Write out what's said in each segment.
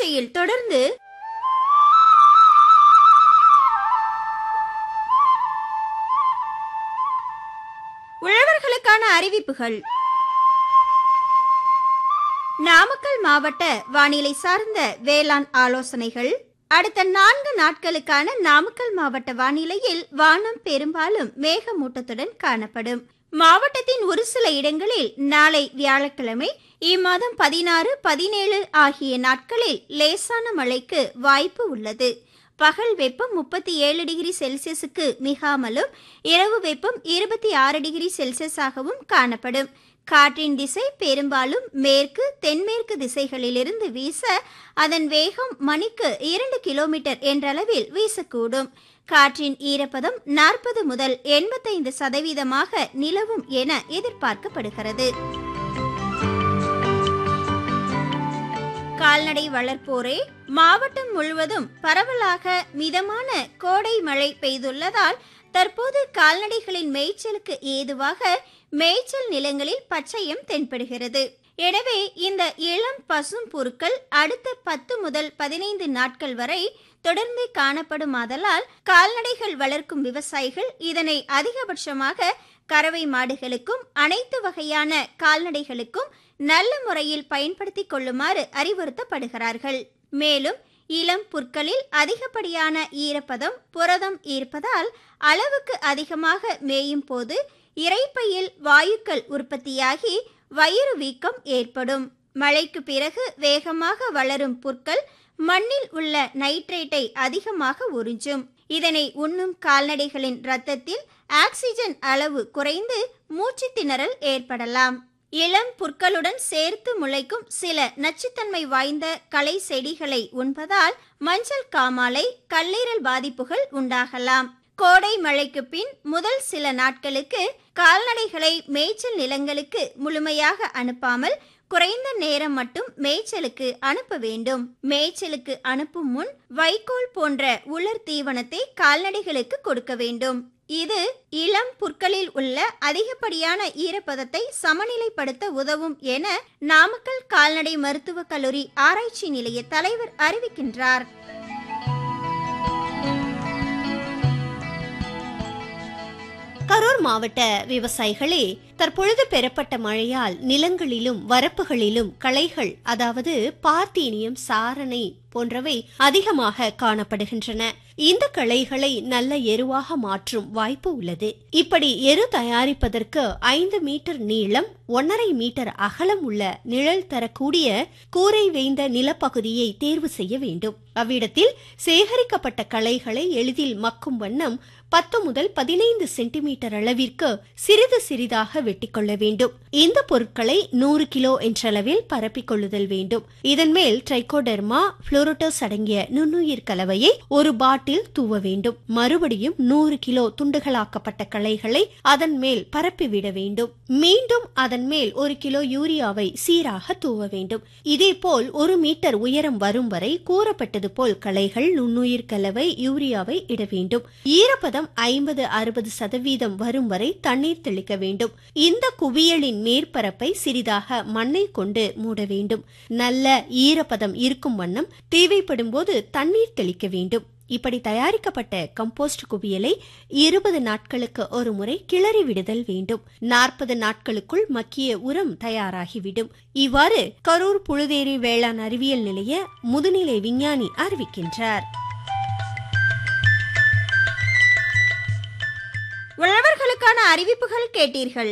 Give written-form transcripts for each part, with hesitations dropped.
நிகழ்ச்சியில் தொடர்ந்து உழவர்களுக்கான அறிவிப்புகள், நாமக்கல் மாவட்ட வானிலை சார்ந்த வேளாண் ஆலோசனைகள். அடுத்த 4 நாட்களுக்கான நாமக்கல் மாவட்ட வானிலையில் வானம் பெரும்பாலும் மேகமூட்டத்துடன் காணப்படும். மாவட்டத்தின் ஒரு சில இடங்களில் நாளை வியாழக்கிழமை இம்மாதம் 16, 17 ஆகிய நாட்களில் லேசான மழைக்கு வாய்ப்பு உள்ளது. பகல் வெப்பம் 37 டிகிரி செல்சியஸுக்கு மிகாமலும் இரவு வெப்பம் 26 டிகிரி செல்சியஸாகவும் காணப்படும். காற்றின் திசை பெரும்பாலும் மேற்கு தென்மேற்கு திசைகளிலிருந்து வீச அதன் வேகம் மணிக்கு 2 கிலோமீட்டர் என்றளவில் வீசக்கூடும். காற்றின் ஈரப்பதம் 40 முதல் 85% நிலவும் என எதிர்பார்க்கப்படுகிறது. கால்நடை வளர்ப்போரே, மாவட்டம் முழுவதும் பரவலாக மிதமான கோடை மழை பெய்துள்ளதால் தற்போது கால்நடைகளின் மேய்ச்சலுக்கு ஏதுவாக மேய்ச்சல் நிலங்களில் பச்சையம் தென்படுகிறது. எனவே இந்த இளம் பசும் புற்கள் அடுத்த 10 முதல் 15 நாட்கள் வரை தொடர்ந்து காணப்படுமாதலால் கால்நடைகள் வளர்க்கும் விவசாயிகள் இதனை அதிகபட்சமாக கறவை மாடுகளுக்கும் அனைத்து வகையான கால்நடைகளுக்கும் நல்ல முறையில் பயன்படுத்திக் கொள்ளுமாறு அறிவுறுத்தப்படுகிறார்கள். மேலும் இளம் புற்களில் அதிகப்படியான ஈரப்பதம் புரதம் இருப்பதால் அளவுக்கு அதிகமாக மேயும் போது இரைப்பையில் வாயுக்கள் உற்பத்தியாகி வயிறு வீக்கம் ஏற்படும். மழைக்கு பிறகு வேகமாக வளரும் புற்கள் மண்ணில் உள்ள நைட்ரேட்டை அதிகமாக உறிஞ்சும். இதனை உண்ணும் கால்நடைகளின் இரத்தத்தில் ஆக்சிஜன் அளவு குறைந்து மூச்சு திணறல் ஏற்படலாம். இளம் புற்களுடன் சேர்த்து முளைக்கும் சில நச்சுத்தன்மை வாய்ந்த களை செடிகளை உண்பதால் மஞ்சள் காமாலை, கல்லீரல் பாதிப்புகள் உண்டாகலாம். கோடை மழைக்கு பின் முதல் சில நாட்களுக்கு கால்நடைகளை மேய்ச்சல் நிலங்களுக்கு முழுமையாக அனுப்பாமல் குறைந்த நேரம் மட்டும் மேய்ச்சலுக்கு அனுப்ப வேண்டும். மேய்ச்சலுக்கு அனுப்பும் முன் வைக்கோல் போன்ற உலர் தீவனத்தை கால்நடைகளுக்கு கொடுக்க வேண்டும். இது இளம் புற்களில் உள்ள அதிகப்படியான ஈரப்பதத்தை சமநிலைப்படுத்த உதவும் என நாமக்கல் கால்நடை மருத்துவக் கல்லூரி ஆராய்ச்சி நிலைய தலைவர் அறிவிக்கின்றார். கரூர் மாவட்ட விவசாயிகளே, தற்பொழுது பெறப்பட்ட மழையால் நிலங்களிலும் வரப்புகளிலும் களைகள், அதாவது பார்த்தீனியம், சாரணை போன்றவை அதிகமாக காணப்படுகின்றன. இந்த களைகளை நல்ல எருவாக மாற்றும் வாய்ப்பு உள்ளது. இப்படி எரு தயாரிப்பதற்கு 5 மீட்டர் நீளம் 1.5 மீட்டர் அகலம் உள்ள நிழல் தரக்கூடிய கூரை வேய்ந்த நிலப்பகுதியை தேர்வு செய்ய வேண்டும். அவ்விடத்தில் சேகரிக்கப்பட்ட களைகளை எளிதில் மக்கும் வண்ணம் 10 முதல் 15 சென்டிமீட்டர் அளவிற்கு சிறிது சிறிதாக வெட்டிக் கொள்ள வேண்டும். இந்த பொருட்களை 100 கிலோ என்றளவில் பரப்பிக் கொள்ளுதல் வேண்டும். இதன் மேல் ட்ரைகோடெர்மா, புளோரோட்டஸ் அடங்கிய நுண்ணுயிர் கலவையை ஒரு பாட்டில் தூவ வேண்டும். மறுபடியும் 100 கிலோ துண்டுகளாக்கப்பட்ட களைகளை அதன் மேல் பரப்பிவிட வேண்டும். மீண்டும் அதன் மேல் 1 கிலோ யூரியாவை சீராக தூவ வேண்டும். இதேபோல் 1 மீட்டர் உயரம் வரும் வரை கூறப்பட்டது போல் களைகள், நுண்ணுயிர் கலவை, யூரியாவை இட வேண்டும். ஈரப்பதம் 50-60% வரும் வரை தண்ணீர் தெளிக்க வேண்டும். இந்த குவியலின் மேற்பரப்பை சிறிதாக மண்ணை கொண்டு மூட வேண்டும். நல்ல ஈரப்பதம் இருக்கும் வண்ணம் தேவைப்படும் போது தண்ணீர் தெளிக்க வேண்டும். இப்படி தயாரிக்கப்பட்ட கம்போஸ்ட் குவியலை 20 நாட்களுக்கு ஒரு முறை கிளறி விடுதல் வேண்டும். 40 நாட்களுக்குள் மக்கிய உரம் தயாராகிவிடும். இவ்வாறு கரூர் புழுதேரி வேளாண் அறிவியல் நிலைய முதுநிலை விஞ்ஞானி அறிவிக்கின்றார். உழவர்களுக்கான அறிவிப்புகள் கேட்டீர்கள்.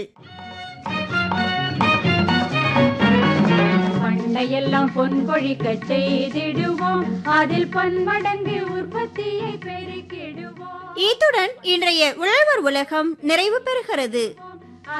பண்டையெல்லாம் பொன் கொழிக்க செய்திடுவோம், அதில் பன்மடங்கு உற்பத்தியை பெருக்கிடுவோம். இத்துடன் இன்றைய உழவர் உலகம் நிறைவு பெறுகிறது.